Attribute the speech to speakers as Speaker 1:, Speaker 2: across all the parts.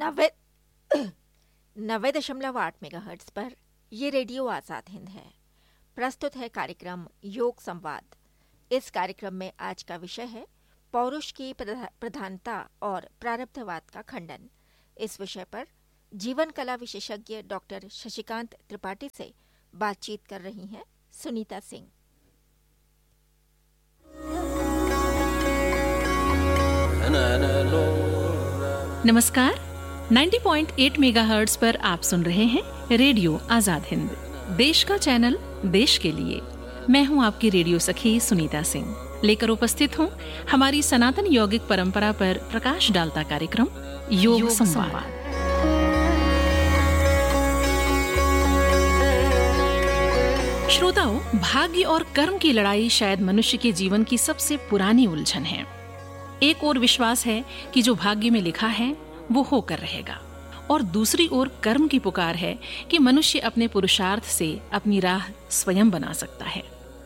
Speaker 1: नब्बे 90.8 मेगाहर्ट्ज पर ये रेडियो आजाद हिंद है। प्रस्तुत है कार्यक्रम योग संवाद। इस कार्यक्रम में आज का विषय है पौरुष की प्रधानता और प्रारब्धवाद का खंडन। इस विषय पर जीवन कला विशेषज्ञ डॉक्टर शशिकांत त्रिपाठी से बातचीत कर रही हैं सुनीता सिंह।
Speaker 2: नमस्कार, 90.8 मेगाहर्ट्ज पर आप सुन रहे हैं रेडियो आजाद हिंद, देश का चैनल देश के लिए। मैं हूं आपकी रेडियो सखी सुनीता सिंह, लेकर उपस्थित हूं हमारी सनातन यौगिक परंपरा पर प्रकाश डालता कार्यक्रम योग संवाद। श्रोताओं, भाग्य और कर्म की लड़ाई शायद मनुष्य के जीवन की सबसे पुरानी उलझन है। एक ओर विश्वास है कि जो भाग्य में लिखा है वो होकर रहेगा, और दूसरी ओर कर्म की पुकार है कि मनुष्य अपने पुरुषार्थ से अपनी राह स्वयं बना सकता है।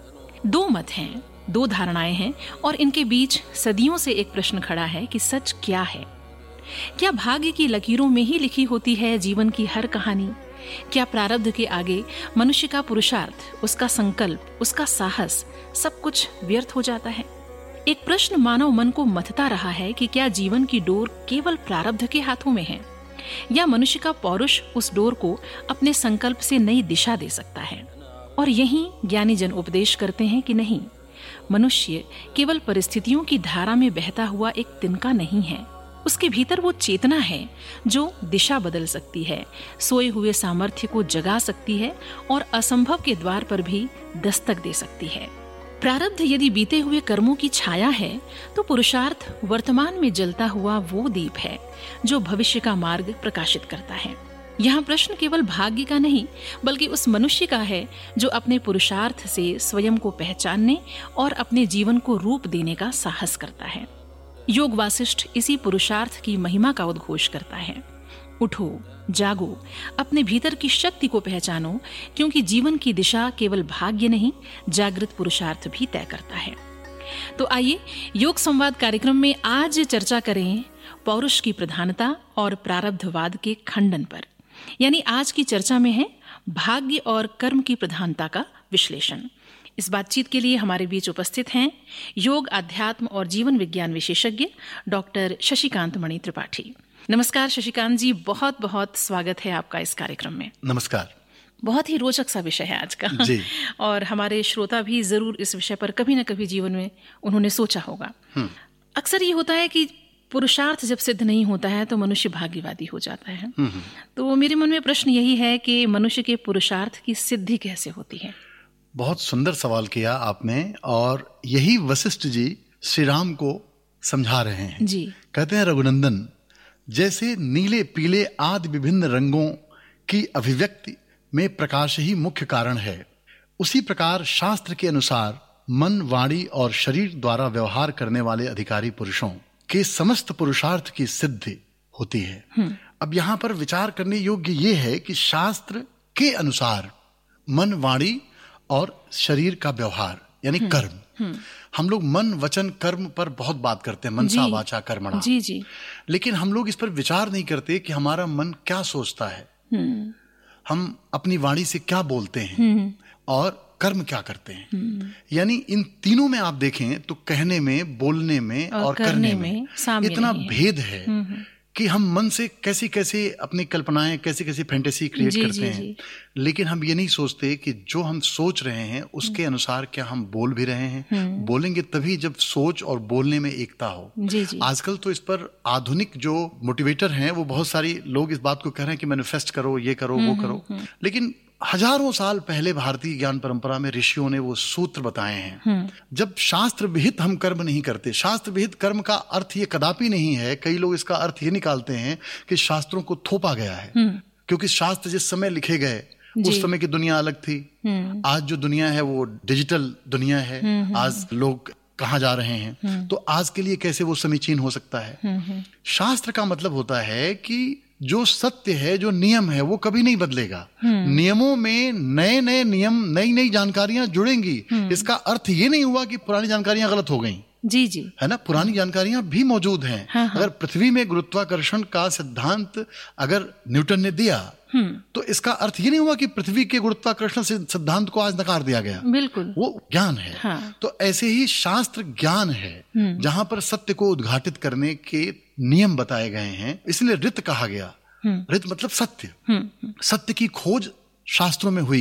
Speaker 2: दो मत हैं, दो धारणाएं हैं, और इनके बीच सदियों से एक प्रश्न खड़ा है कि सच क्या है। क्या भाग्य की लकीरों में ही लिखी होती है जीवन की हर कहानी? क्या प्रारब्ध के आगे मनुष्य का पुरुषार्थ, उसका संकल्प, उसका साहस सब कुछ व्यर्थ हो जाता है? एक प्रश्न मानव मन को मथता रहा है कि क्या जीवन की डोर केवल प्रारब्ध के हाथों में है, या मनुष्य का पौरुष उस डोर को अपने संकल्प से नई दिशा दे सकता है। और यहीं ज्ञानी जन उपदेश करते हैं कि नहीं, मनुष्य केवल परिस्थितियों की धारा में बहता हुआ एक तिनका नहीं है। उसके भीतर वो चेतना है जो दिशा बदल सकती है, सोए हुए सामर्थ्य को जगा सकती है और असंभव के द्वार पर भी दस्तक दे सकती है। प्रारब्ध यदि बीते हुए कर्मों की छाया है, तो पुरुषार्थ वर्तमान में जलता हुआ वो दीप है जो भविष्य का मार्ग प्रकाशित करता है। यहाँ प्रश्न केवल भाग्य का नहीं, बल्कि उस मनुष्य का है जो अपने पुरुषार्थ से स्वयं को पहचानने और अपने जीवन को रूप देने का साहस करता है। योग वासिष्ठ इसी पुरुषार्थ की महिमा का उद्घोष करता है। उठो, जागो, अपने भीतर की शक्ति को पहचानो, क्योंकि जीवन की दिशा केवल भाग्य नहीं, जागृत पुरुषार्थ भी तय करता है। तो आइए योग संवाद कार्यक्रम में आज चर्चा करें पौरुष की प्रधानता और प्रारब्धवाद के खंडन पर। यानी आज की चर्चा में है भाग्य और कर्म की प्रधानता का विश्लेषण। इस बातचीत के लिए हमारे बीच उपस्थित हैं योग, अध्यात्म और जीवन विज्ञान विशेषज्ञ डॉक्टर शशिकांत मणि त्रिपाठी। नमस्कार शशिकांत जी, बहुत बहुत स्वागत है आपका इस कार्यक्रम में।
Speaker 3: नमस्कार।
Speaker 2: बहुत ही रोचक सा विषय है आज का जी। और हमारे श्रोता भी जरूर इस विषय पर कभी न कभी जीवन में उन्होंने सोचा होगा। अक्सर ये होता है कि पुरुषार्थ जब सिद्ध नहीं होता है तो मनुष्य भाग्यवादी हो जाता है। तो मेरे मन में प्रश्न यही है कि मनुष्य के पुरुषार्थ की सिद्धि कैसे होती है?
Speaker 3: बहुत सुंदर सवाल किया आपने, और यही वशिष्ठ जी श्री राम को समझा रहे हैं जी। कहते हैं, रघुनंदन, जैसे नीले पीले आदि विभिन्न रंगों की अभिव्यक्ति में प्रकाश ही मुख्य कारण है, उसी प्रकार शास्त्र के अनुसार मन, वाणी और शरीर द्वारा व्यवहार करने वाले अधिकारी पुरुषों के समस्त पुरुषार्थ की सिद्धि होती है। अब यहाँ पर विचार करने योग्य ये है कि शास्त्र के अनुसार मन, वाणी और शरीर का व्यवहार यानी कर्म, हम लोग मन, वचन, कर्म पर बहुत बात करते हैं, मनसा वाचा कर्मणा जी जी। लेकिन हम लोग इस पर विचार नहीं करते कि हमारा मन क्या सोचता है, हम अपनी वाणी से क्या बोलते हैं और कर्म क्या करते हैं। यानी इन तीनों में आप देखें तो कहने में, बोलने में और करने में इतना भेद है कि हम मन से कैसी कैसी अपनी कल्पनाएं, कैसी कैसी फैंटेसी क्रिएट करते हैं। लेकिन हम ये नहीं सोचते कि जो हम सोच रहे हैं उसके अनुसार क्या हम बोल भी रहे हैं। बोलेंगे तभी जब सोच और बोलने में एकता हो। आजकल तो इस पर आधुनिक जो मोटिवेटर हैं वो बहुत सारी लोग इस बात को कह रहे हैं कि मैनिफेस्ट करो, ये करो, वो करो। लेकिन हजारों साल पहले भारतीय ज्ञान परंपरा में ऋषियों ने वो सूत्र बताए हैं। जब शास्त्र विहित हम कर्म नहीं करते, शास्त्र विहित कर्म का अर्थ ये कदापि नहीं है, कई लोग इसका अर्थ ये निकालते हैं कि शास्त्रों को थोपा गया है, क्योंकि शास्त्र जिस समय लिखे गए उस समय की दुनिया अलग थी। आज जो दुनिया है वो डिजिटल दुनिया है। आज लोग कहाँ जा रहे हैं, तो आज के लिए कैसे वो समीचीन हो सकता है। शास्त्र का मतलब होता है कि जो सत्य है, जो नियम है, वो कभी नहीं बदलेगा। नियमों में नए नए नियम, नई नई जानकारियां जुड़ेंगी। इसका अर्थ ये नहीं हुआ कि पुरानी जानकारियां गलत हो गई।
Speaker 2: जी जी,
Speaker 3: है ना, पुरानी जानकारियां भी मौजूद हैं।
Speaker 2: हाँ, हाँ।
Speaker 3: अगर पृथ्वी में गुरुत्वाकर्षण का सिद्धांत अगर न्यूटन ने दिया तो इसका अर्थ ये नहीं हुआ कि पृथ्वी के गुरुत्वाकर्षण सिद्धांत को आज नकार दिया गया।
Speaker 2: बिल्कुल,
Speaker 3: वो ज्ञान है।
Speaker 2: हाँ।
Speaker 3: तो ऐसे ही शास्त्र ज्ञान है जहां पर सत्य को उद्घाटित करने के नियम बताए गए हैं, इसलिए ऋत कहा गया। ऋत मतलब सत्य। सत्य की खोज शास्त्रों में हुई